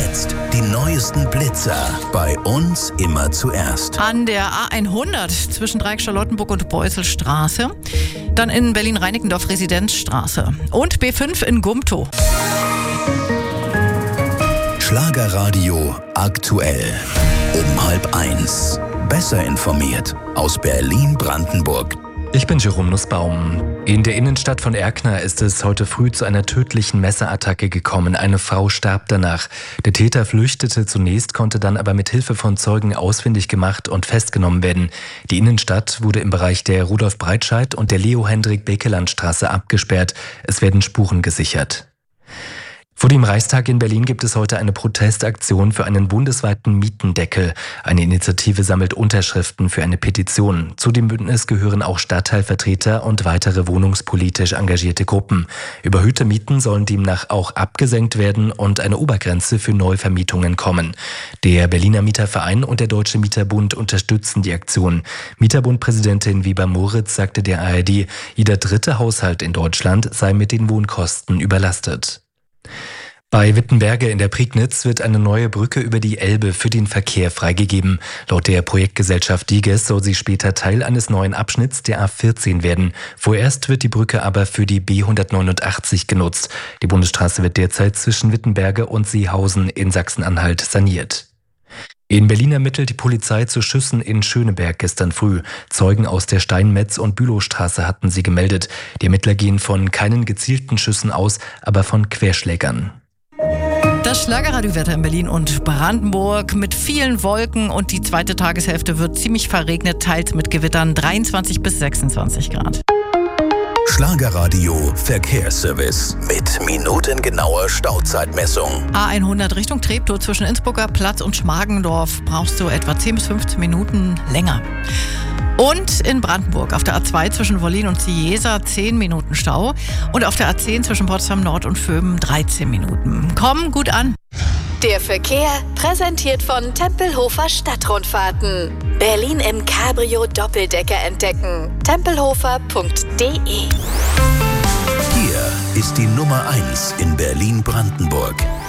jetzt die neuesten Blitzer. Bei uns immer zuerst. An der A100 zwischen Dreieck-Charlottenburg und Beuselstraße. Dann in Berlin-Reinickendorf Residenzstraße. Und B5 in Gumtow. Schlagerradio aktuell. Um 12:30. Besser informiert aus Berlin-Brandenburg. Ich bin Jerome Nussbaum. In der Innenstadt von Erkner ist es heute früh zu einer tödlichen Messerattacke gekommen. Eine Frau starb danach. Der Täter flüchtete zunächst, konnte dann aber mit Hilfe von Zeugen ausfindig gemacht und festgenommen werden. Die Innenstadt wurde im Bereich der Rudolf-Breitscheid und der Leo-Hendrik-Bekeland-Straße abgesperrt. Es werden Spuren gesichert. Vor dem Reichstag in Berlin gibt es heute eine Protestaktion für einen bundesweiten Mietendeckel. Eine Initiative sammelt Unterschriften für eine Petition. Zu dem Bündnis gehören auch Stadtteilvertreter und weitere wohnungspolitisch engagierte Gruppen. Überhöhte Mieten sollen demnach auch abgesenkt werden und eine Obergrenze für Neuvermietungen kommen. Der Berliner Mieterverein und der Deutsche Mieterbund unterstützen die Aktion. Mieterbundpräsidentin Weber-Moritz sagte der ARD, jeder dritte Haushalt in Deutschland sei mit den Wohnkosten überlastet. Bei Wittenberge in der Prignitz wird eine neue Brücke über die Elbe für den Verkehr freigegeben. Laut der Projektgesellschaft Diges soll sie später Teil eines neuen Abschnitts der A14 werden. Vorerst wird die Brücke aber für die B189 genutzt. Die Bundesstraße wird derzeit zwischen Wittenberge und Seehausen in Sachsen-Anhalt saniert. In Berlin ermittelt die Polizei zu Schüssen in Schöneberg gestern früh. Zeugen aus der Steinmetz- und Bülowstraße hatten sie gemeldet. Die Ermittler gehen von keinen gezielten Schüssen aus, aber von Querschlägern. Das Schlagerradiowetter in Berlin und Brandenburg mit vielen Wolken und die zweite Tageshälfte wird ziemlich verregnet, teils mit Gewittern 23 bis 26 Grad. Schlagerradio Verkehrsservice mit minutengenauer Stauzeitmessung. A100 Richtung Treptow zwischen Innsbrucker Platz und Schmargendorf brauchst du etwa 10 bis 15 Minuten länger. Und in Brandenburg auf der A2 zwischen Wollin und Ciesa 10 Minuten Stau und auf der A10 zwischen Potsdam Nord und Vöben 13 Minuten. Komm gut an. Der Verkehr präsentiert von Tempelhofer Stadtrundfahrten. Berlin im Cabrio Doppeldecker entdecken. Tempelhofer.de. Hier ist die Nummer 1 in Berlin-Brandenburg.